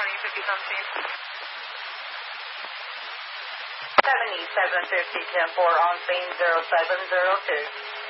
County 50 on scene. 7750 10-4 on scene 0702.